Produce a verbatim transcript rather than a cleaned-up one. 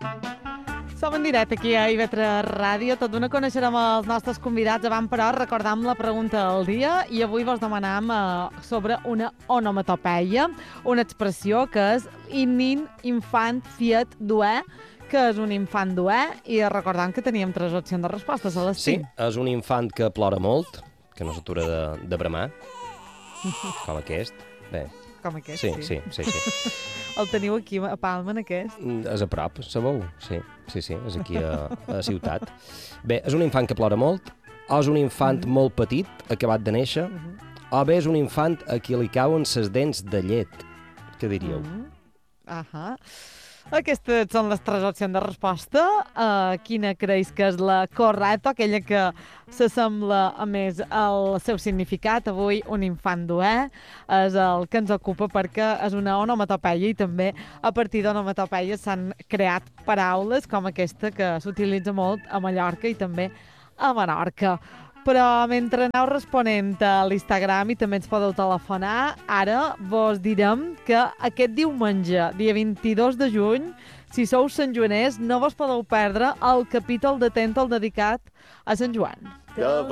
Som en directe aquí a I V tres Ràdio. Tot d'una coneixerem els nostres convidats. Abans, però, recordam la pregunta del dia i avui vos demanam eh, sobre una onomatopeia, una expressió que és inin, infant, fiet, duer, que és un infant duer, i recordam que teníem tres opcions de respostes a les Sí, cinc. és un infant que plora molt, que no s'atura de, de bramar, com aquest. Bé, Com aquest, sí, sí. sí, sí, sí. El teniu aquí a Palma, en aquest? Mm, És a prop, sabeu? Sí, sí, sí, és aquí a, a Ciutat. Bé, és un infant que plora molt, o és un infant Mhm. molt petit, acabat de néixer, Mhm. o bé és un infant a qui li cauen ses dents de llet. Què diríeu? Mhm. Ahà. Aquestes són les tres opcions de resposta. Uh, quina creus que és la correcta, aquella que s'assembla a més al seu significat? Avui, un infant duer és el que ens ocupa perquè és una onomatopeia i també a partir d'onomatopeies s'han creat paraules com aquesta que s'utilitza molt a Mallorca i també a Menorca. Però mentre aneu responent a l'Instagram i també ens podeu telefonar, ara vos direm que aquest diumenge, dia vint-i-dos de juny, si sou santjoaners, no vos podeu perdre el capítol de Tenta'l dedicat a Sant Joan. Que